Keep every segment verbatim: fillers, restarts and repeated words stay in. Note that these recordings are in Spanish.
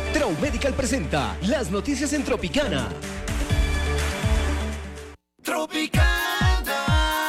Trau Medical presenta las noticias en Tropicana. Tropicana.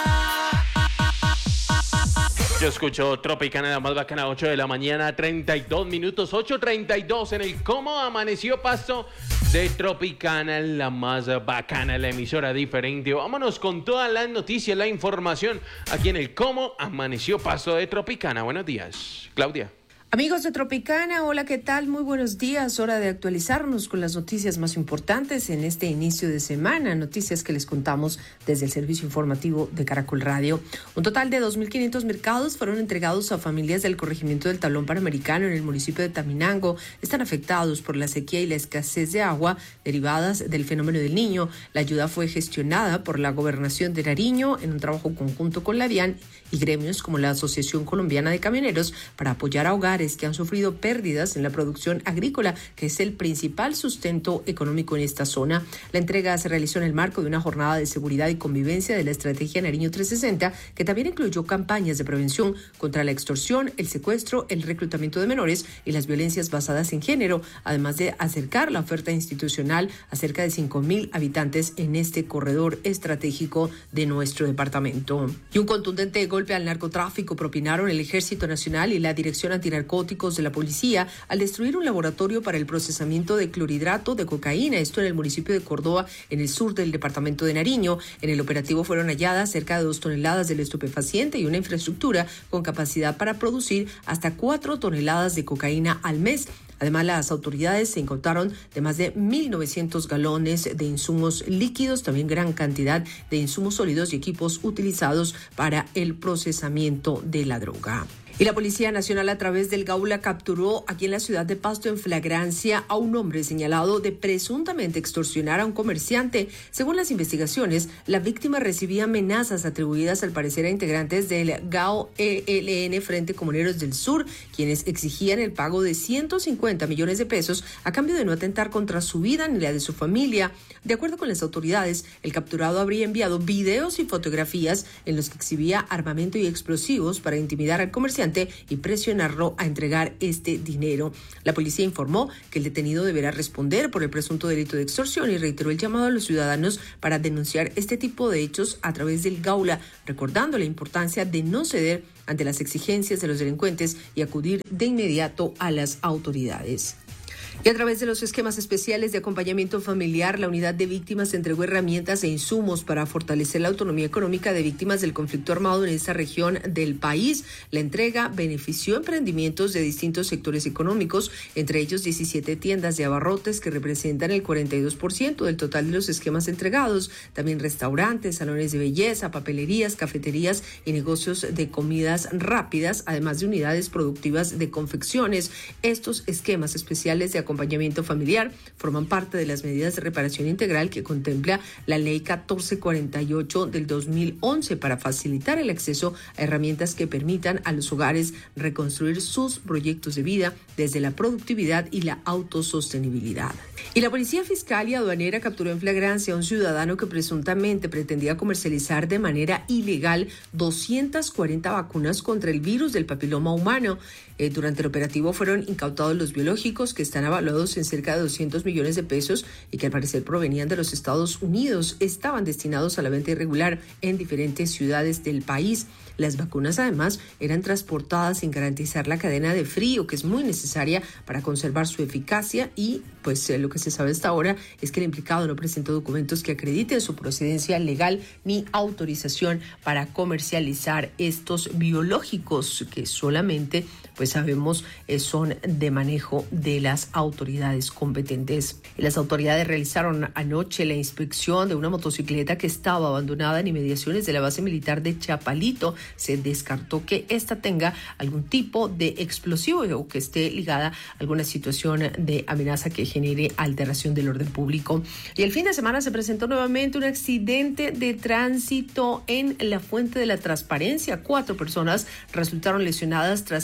Yo escucho Tropicana, la más bacana, ocho de la mañana, treinta y dos minutos, ocho treinta y dos en el Cómo Amaneció Pasto de Tropicana, la más bacana, la emisora diferente. Vámonos con todas las noticias, la información aquí en el Cómo Amaneció Pasto de Tropicana. Buenos días, Claudia. Amigos de Tropicana, hola, ¿qué tal? Muy buenos días. Hora de actualizarnos con las noticias más importantes en este inicio de semana. Noticias que les contamos desde el servicio informativo de Caracol Radio. Un total de dos mil quinientos mercados fueron entregados a familias del corregimiento del Tablón Panamericano en el municipio de Taminango. Están afectados por la sequía y la escasez de agua derivadas del fenómeno del Niño. La ayuda fue gestionada por la Gobernación de Nariño en un trabajo conjunto con la DIAN y gremios como la Asociación Colombiana de Camioneros para apoyar a hogares que han sufrido pérdidas en la producción agrícola, que es el principal sustento económico en esta zona. La entrega se realizó en el marco de una jornada de seguridad y convivencia de la Estrategia Nariño trescientos sesenta, que también incluyó campañas de prevención contra la extorsión, el secuestro, el reclutamiento de menores y las violencias basadas en género, además de acercar la oferta institucional a cerca de cinco mil habitantes en este corredor estratégico de nuestro departamento. Y un contundente golpe al narcotráfico propinaron el Ejército Nacional y la Dirección Antinarcóticos de la policía al destruir un laboratorio para el procesamiento de clorhidrato de cocaína, esto en el municipio de Córdoba, en el sur del departamento de Nariño. En el operativo fueron halladas cerca de dos toneladas del estupefaciente y una infraestructura con capacidad para producir hasta cuatro toneladas de cocaína al mes. Además, las autoridades se incautaron de más de mil novecientos galones de insumos líquidos, también gran cantidad de insumos sólidos y equipos utilizados para el procesamiento de la droga. Y la Policía Nacional, a través del Gaula, capturó aquí en la ciudad de Pasto en flagrancia a un hombre señalado de presuntamente extorsionar a un comerciante. Según las investigaciones, la víctima recibía amenazas atribuidas al parecer a integrantes del G A O E L N Frente Comuneros del Sur, quienes exigían el pago de ciento cincuenta millones de pesos a cambio de no atentar contra su vida ni la de su familia. De acuerdo con las autoridades, el capturado habría enviado videos y fotografías en los que exhibía armamento y explosivos para intimidar al comerciante y presionarlo a entregar este dinero. La policía informó que el detenido deberá responder por el presunto delito de extorsión y reiteró el llamado a los ciudadanos para denunciar este tipo de hechos a través del Gaula, recordando la importancia de no ceder ante las exigencias de los delincuentes y acudir de inmediato a las autoridades. Y a través de los esquemas especiales de acompañamiento familiar, la unidad de víctimas entregó herramientas e insumos para fortalecer la autonomía económica de víctimas del conflicto armado en esta región del país. La entrega benefició emprendimientos de distintos sectores económicos, entre ellos diecisiete tiendas de abarrotes que representan el cuarenta y dos por ciento del total de los esquemas entregados. También restaurantes, salones de belleza, papelerías, cafeterías y negocios de comidas rápidas, además de unidades productivas de confecciones. Estos esquemas especiales de acompañamiento familiar forman parte de las medidas de reparación integral que contempla la Ley catorce cuarenta y ocho del dos mil once para facilitar el acceso a herramientas que permitan a los hogares reconstruir sus proyectos de vida desde la productividad y la autosostenibilidad. Y la Policía Fiscal y Aduanera capturó en flagrancia a un ciudadano que presuntamente pretendía comercializar de manera ilegal doscientas cuarenta vacunas contra el virus del papiloma humano. Eh, durante el operativo fueron incautados los biológicos, que están evaluados en cerca de doscientos millones de pesos y que al parecer provenían de los Estados Unidos. Estaban destinados a la venta irregular en diferentes ciudades del país. Las vacunas, además, eran transportadas sin garantizar la cadena de frío, que es muy necesaria para conservar su eficacia, y pues eh, lo que se sabe hasta ahora es que el implicado no presentó documentos que acrediten su procedencia legal ni autorización para comercializar estos biológicos, que solamente pues sabemos eh, son de manejo de las autoridades competentes. Y las autoridades realizaron anoche la inspección de una motocicleta que estaba abandonada en inmediaciones de la base militar de Chapalito. Se descartó que esta tenga algún tipo de explosivo o que esté ligada a alguna situación de amenaza que genere alteración del orden público. Y el fin de semana se presentó nuevamente un accidente de tránsito en la Fuente de la Transparencia. Cuatro personas resultaron lesionadas tras el volcamiento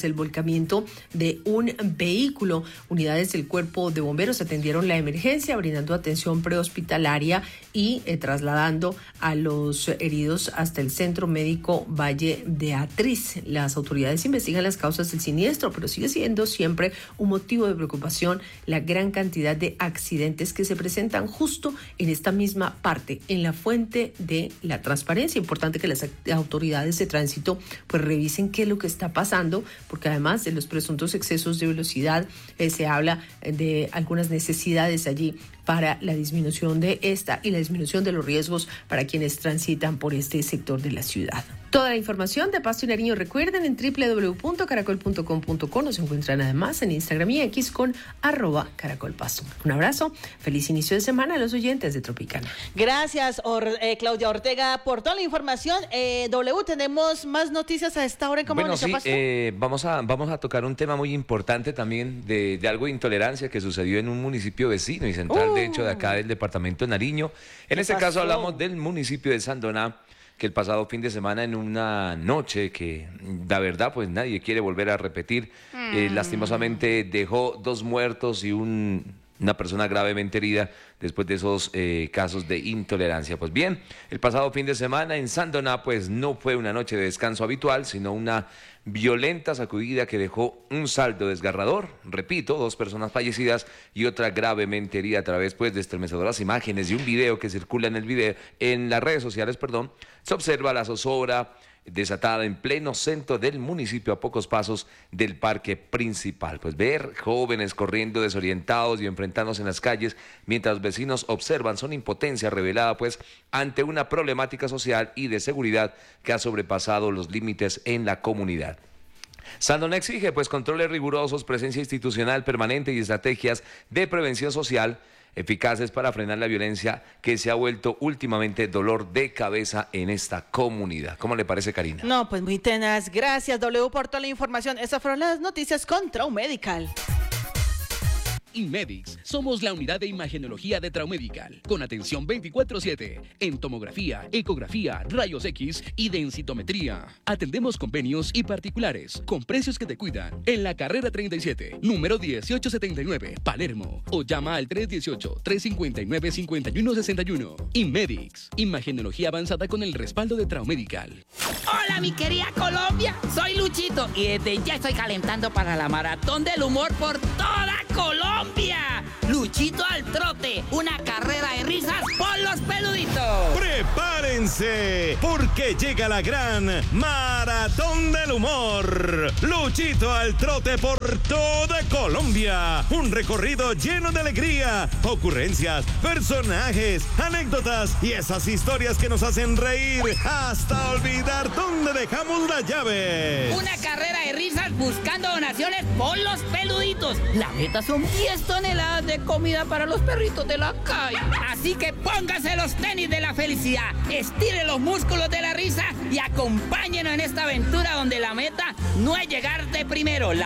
volcamiento de un vehículo. Unidades del Cuerpo de Bomberos atendieron la emergencia, brindando atención prehospitalaria y eh, trasladando a los heridos hasta el Centro Médico Valle de Atriz. Las autoridades investigan las causas del siniestro, pero sigue siendo siempre un motivo de preocupación la gran cantidad de accidentes que se presentan justo en esta misma parte, en la fuente de la transparencia. Importante que las autoridades de tránsito pues revisen qué es lo que está pasando, porque además de los presuntos excesos de velocidad, eh, se habla de algunas necesidades allí para la disminución de esta y la disminución de los riesgos para quienes transitan por este sector de la ciudad. Toda la información de Pasto y Nariño, recuerden, en doble u doble u doble u punto caracol punto com punto co. Nos encuentran además en Instagram y X con arroba caracolpasto. Un abrazo, feliz inicio de semana a los oyentes de Tropicana. Gracias, Or, eh, Claudia Ortega, por toda la información. Eh, W, tenemos más noticias a esta hora en Cómo Bueno, sí, Pasto. eh, vamos, a, vamos a tocar un tema muy importante también de, de algo de intolerancia que sucedió en un municipio vecino y central, uh, de hecho, de acá del departamento de Nariño. En este pasó? caso hablamos del municipio de Sandoná, que el pasado fin de semana, en una noche que la verdad pues nadie quiere volver a repetir, mm. eh, lastimosamente dejó dos muertos y un, una persona gravemente herida después de esos eh, casos de intolerancia. Pues bien, el pasado fin de semana en Sandoná pues no fue una noche de descanso habitual, sino una violenta sacudida que dejó un saldo desgarrador, repito, dos personas fallecidas y otra gravemente herida a través pues de estremecedoras imágenes y un video que circula en el video, en las redes sociales, perdón. Se observa la zozobra desatada en pleno centro del municipio, a pocos pasos del parque principal. Pues ver jóvenes corriendo desorientados y enfrentándose en las calles mientras los vecinos observan son impotencia revelada pues ante una problemática social y de seguridad que ha sobrepasado los límites en la comunidad. Sandoná exige pues controles rigurosos, presencia institucional permanente y estrategias de prevención social eficaces para frenar la violencia que se ha vuelto últimamente dolor de cabeza en esta comunidad. ¿Cómo le parece, Karina? No, pues muy tenaz. Gracias, W, por toda la información. Estas fueron las noticias con Traumedical. Inmedix. Somos la unidad de imagenología de Traumedical, con atención veinticuatro siete en tomografía, ecografía, rayos X y densitometría. Atendemos convenios y particulares, con precios que te cuidan. En la carrera treinta y siete, número dieciocho setenta y nueve, Palermo. O llama al tres uno ocho, tres cinco nueve, cinco uno seis uno. Inmedix. Imagenología avanzada con el respaldo de Traumedical. Hola, mi querida Colombia. Soy Luchito y desde ya estoy calentando para la maratón del humor por toda Colombia. Luchito al trote, una carrera de risas por los peluditos. ¡Prepárense! Porque llega la gran Maratón del Humor. Luchito al trote por toda Colombia. Un recorrido lleno de alegría, ocurrencias, personajes, anécdotas y esas historias que nos hacen reír hasta olvidar dónde dejamos la llave. Una carrera de risas buscando donaciones por los peluditos. La meta son diez toneladas de comida para los perritos de la calle. Así que póngase los tenis de la felicidad, estire los músculos de la risa y acompáñenos en esta aventura donde la meta no es llegar de primero. La